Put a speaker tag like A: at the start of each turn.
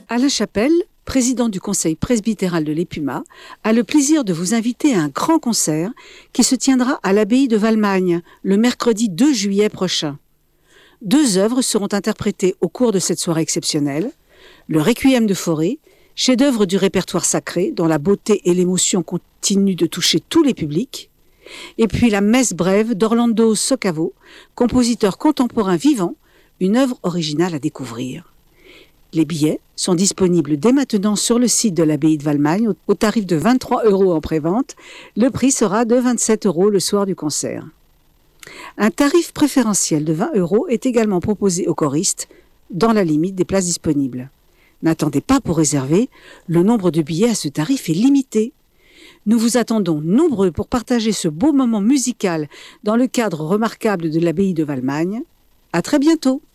A: Alain Chapelle, président du conseil presbytéral de l'Épuma, a le plaisir de vous inviter à un grand concert qui se tiendra à l'abbaye de Valmagne le mercredi 2 juillet prochain. 2 œuvres seront interprétées au cours de cette soirée exceptionnelle. Le Requiem de Fauré, chef-d'œuvre du répertoire sacré dont la beauté et l'émotion continuent de toucher tous les publics. Et puis la Messe brève d'Orlando Socavo, compositeur contemporain vivant, une œuvre originale à découvrir. Les billets sont disponibles dès maintenant sur le site de l'abbaye de Valmagne au tarif de 23 € en prévente. Le prix sera de 27 € le soir du concert. Un tarif préférentiel de 20 € est également proposé aux choristes dans la limite des places disponibles. N'attendez pas pour réserver, le nombre de billets à ce tarif est limité. Nous vous attendons nombreux pour partager ce beau moment musical dans le cadre remarquable de l'abbaye de Valmagne. À très bientôt!